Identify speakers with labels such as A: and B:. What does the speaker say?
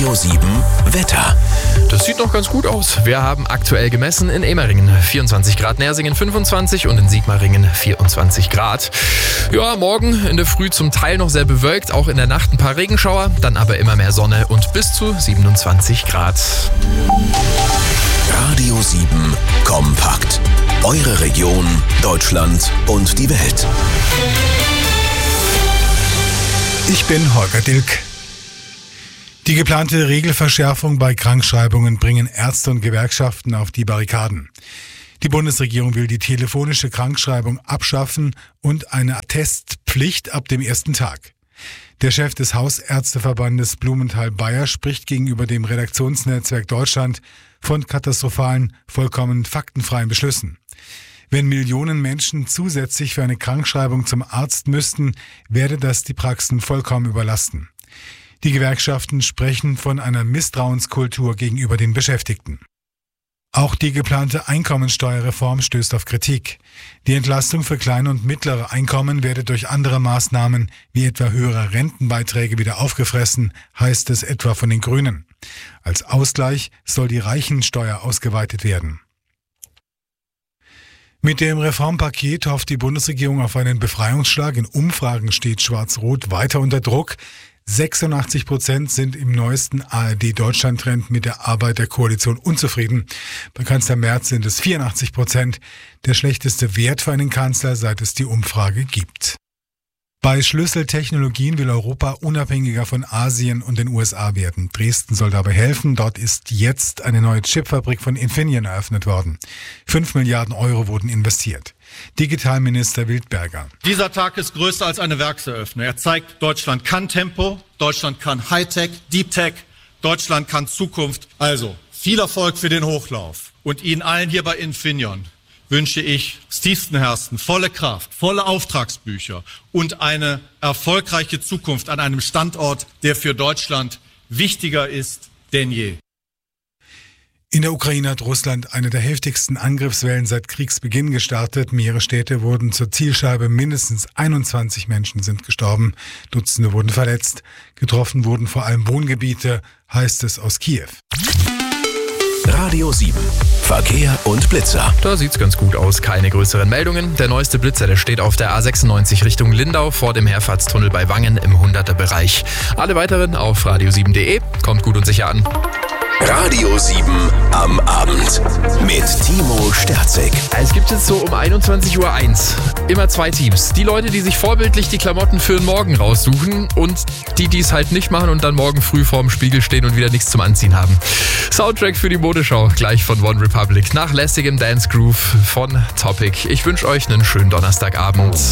A: Radio 7 Wetter.
B: Das sieht noch ganz gut aus. Wir haben aktuell gemessen in Emeringen 24 Grad, Nersingen 25 und in Sigmaringen 24 Grad. Ja, morgen in der Früh zum Teil noch sehr bewölkt, auch in der Nacht ein paar Regenschauer, dann aber immer mehr Sonne und bis zu 27 Grad.
A: Radio 7 kompakt. Eure Region, Deutschland und die Welt.
C: Ich bin Holger Dilk. Die geplante Regelverschärfung bei Krankschreibungen bringen Ärzte und Gewerkschaften auf die Barrikaden. Die Bundesregierung will die telefonische Krankschreibung abschaffen und eine Testpflicht ab dem ersten Tag. Der Chef des Hausärzteverbandes Blumenthal-Bayer spricht gegenüber dem Redaktionsnetzwerk Deutschland von katastrophalen, vollkommen faktenfreien Beschlüssen. Wenn Millionen Menschen zusätzlich für eine Krankschreibung zum Arzt müssten, werde das die Praxen vollkommen überlasten. Die Gewerkschaften sprechen von einer Misstrauenskultur gegenüber den Beschäftigten. Auch die geplante Einkommensteuerreform stößt auf Kritik. Die Entlastung für kleine und mittlere Einkommen werde durch andere Maßnahmen wie etwa höhere Rentenbeiträge wieder aufgefressen, heißt es etwa von den Grünen. Als Ausgleich soll die Reichensteuer ausgeweitet werden. Mit dem Reformpaket hofft die Bundesregierung auf einen Befreiungsschlag. In Umfragen steht Schwarz-Rot weiter unter Druck. 86% sind im neuesten ARD-Deutschland-Trend mit der Arbeit der Koalition unzufrieden. Bei Kanzler Merz sind es 84%, der schlechteste Wert für einen Kanzler, seit es die Umfrage gibt. Bei Schlüsseltechnologien will Europa unabhängiger von Asien und den USA werden. Dresden soll dabei helfen. Dort ist jetzt eine neue Chipfabrik von Infineon eröffnet worden. 5 Milliarden Euro wurden investiert. Digitalminister Wildberger.
D: Dieser Tag ist größer als eine Werkseröffnung. Er zeigt, Deutschland kann Tempo, Deutschland kann Hightech, Deep Tech, Deutschland kann Zukunft. Also, viel Erfolg für den Hochlauf. Und Ihnen allen hier bei Infineon wünsche ich aus tiefstem Herzen volle Kraft, volle Auftragsbücher und eine erfolgreiche Zukunft an einem Standort, der für Deutschland wichtiger ist denn je.
C: In der Ukraine hat Russland eine der heftigsten Angriffswellen seit Kriegsbeginn gestartet. Mehrere Städte wurden zur Zielscheibe. Mindestens 21 Menschen sind gestorben. Dutzende wurden verletzt. Getroffen wurden vor allem Wohngebiete, heißt es aus Kiew.
A: Radio 7. Verkehr und Blitzer.
B: Da sieht's ganz gut aus, keine größeren Meldungen. Der neueste Blitzer, der steht auf der A96 Richtung Lindau vor dem Herfahrtstunnel bei Wangen im 100er-Bereich. Alle weiteren auf radio7.de. Kommt gut und sicher an.
A: Radio 7 am Abend mit Timo Sterzig.
B: Es gibt jetzt so um 21.01 Uhr immer zwei Teams. Die Leute, die sich vorbildlich die Klamotten für den Morgen raussuchen und die es halt nicht machen und dann morgen früh vorm Spiegel stehen und wieder nichts zum Anziehen haben. Soundtrack für die Modeschau gleich von One Republic nach lässigem Dance Groove von Topic. Ich wünsche euch einen schönen Donnerstagabend.